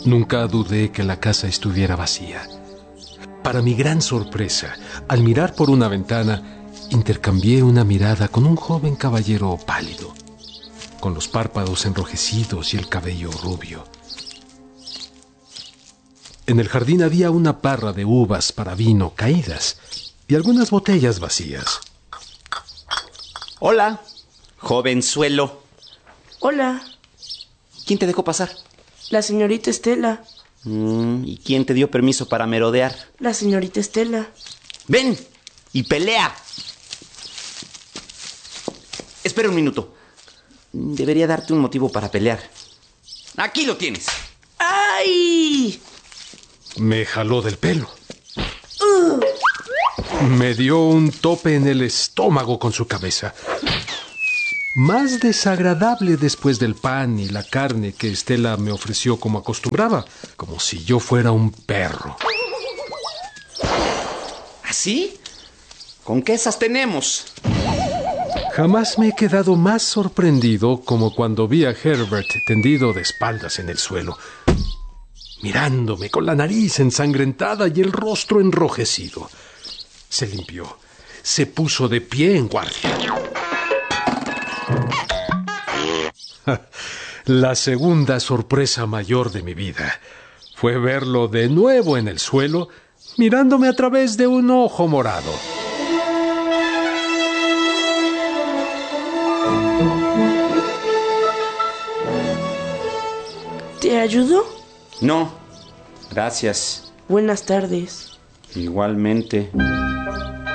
Nunca dudé que la casa estuviera vacía. Para mi gran sorpresa, al mirar por una ventana, intercambié una mirada con un joven caballero pálido, con los párpados enrojecidos y el cabello rubio. En el jardín había una parra de uvas para vino caídas y algunas botellas vacías. Hola, jovenzuelo. Hola, ¿Quién te dejó pasar? la señorita Estela. ¿Y quién te dio permiso para merodear? La señorita Estela. ¡Ven! ¡Y pelea! Espera un minuto. Debería darte un motivo para pelear. ¡Aquí lo tienes! ¡Ay! Me jaló del pelo. Me dio un tope en el estómago con su cabeza. Más desagradable después del pan y la carne que Estela me ofreció como acostumbraba, como si yo fuera un perro. ¿Así? ¿Con qué esas tenemos? Jamás me he quedado más sorprendido como cuando vi a Herbert tendido de espaldas en el suelo, mirándome con la nariz ensangrentada y el rostro enrojecido. Se limpió, se puso de pie en guardia. La segunda sorpresa mayor de mi vida fue verlo de nuevo en el suelo, mirándome a través de un ojo morado. ¿Te ayudo? No, gracias. Buenas tardes. Igualmente.